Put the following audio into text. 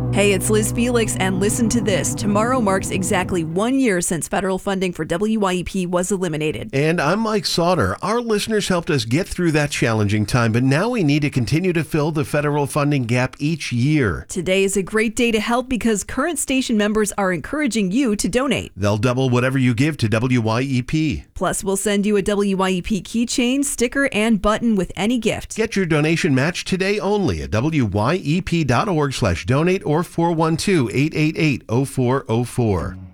Hey, it's Liz Felix, and listen to this. Tomorrow marks exactly 1 year since federal funding for WYEP was eliminated. And I'm Mike Sauter. Our listeners helped us get through that challenging time, but now we need to continue to fill the federal funding gap each year. Today is a great day to help because current station members are encouraging you to donate. They'll double whatever you give to WYEP. Plus, we'll send you a WYEP keychain, sticker, and button with any gift. Get your donation match today only at wyep.org/donate or 412-888-0404.